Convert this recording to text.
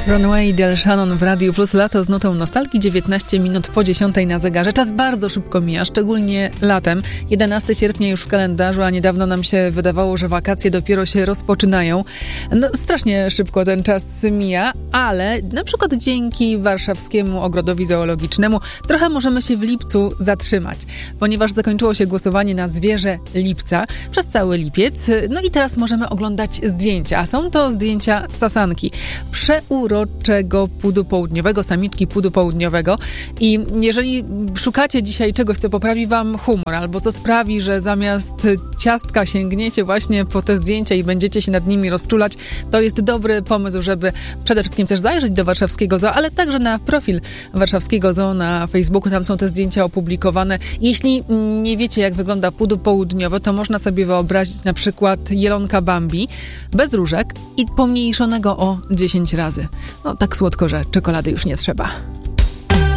Runway Del Shannon w Radiu Plus, lato z nutą nostalgii, 19 minut po 10 na zegarze. Czas bardzo szybko mija, szczególnie latem. 11 sierpnia już w kalendarzu, a niedawno nam się wydawało, że wakacje dopiero się rozpoczynają. No, strasznie szybko ten czas mija, ale na przykład dzięki Warszawskiemu Ogrodowi Zoologicznemu trochę możemy się w lipcu zatrzymać, ponieważ zakończyło się głosowanie na zwierzę lipca przez cały lipiec. No i teraz możemy oglądać zdjęcia, a są to zdjęcia sasanki. Przeuroczego pudu południowego, samiczki pudu południowego. I jeżeli szukacie dzisiaj czegoś, co poprawi wam humor, albo co sprawi, że zamiast ciastka sięgniecie właśnie po te zdjęcia i będziecie się nad nimi rozczulać, to jest dobry pomysł, żeby przede wszystkim też zajrzeć do Warszawskiego Zoo, ale także na profil Warszawskiego Zoo na Facebooku. Tam są te zdjęcia opublikowane. Jeśli nie wiecie, jak wygląda pudu południowy, to można sobie wyobrazić na przykład jelonka Bambi bez różek i pomniejszonego o 10 razy. No tak słodko, że czekolady już nie trzeba.